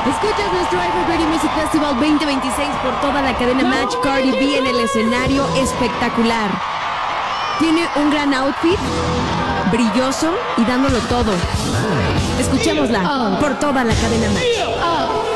Escuchas nuestro iHeartRadio Music Festival 2026 por toda la cadena Match. Cardi B en el escenario, espectacular. Tiene un gran outfit, brilloso y dándolo todo. Escuchémosla por toda la cadena Match.